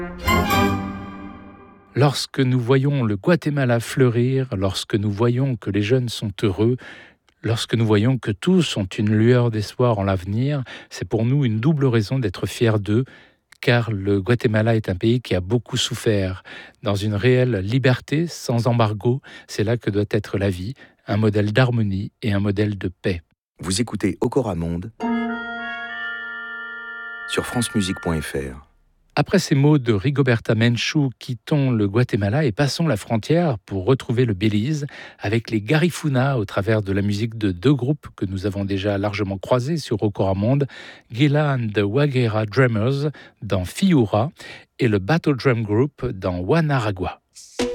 Lorsque nous voyons le Guatemala fleurir, lorsque nous voyons que les jeunes sont heureux, lorsque nous voyons que tous ont une lueur d'espoir en l'avenir, c'est pour nous une double raison d'être fiers d'eux, car le Guatemala est un pays qui a beaucoup souffert. Dans une réelle liberté, sans embargo, c'est là que doit être la vie, un modèle d'harmonie et un modèle de paix. Vous écoutez Okora Monde sur francemusique.fr. Après ces mots de Rigoberta Menchú, quittons le Guatemala et passons la frontière pour retrouver le Belize avec les Garifuna au travers de la musique de deux groupes que nous avons déjà largement croisés sur Okora Monde, Gila and the Waguera Drummers dans Fiura et le Battle Drum Group dans Wanaragua.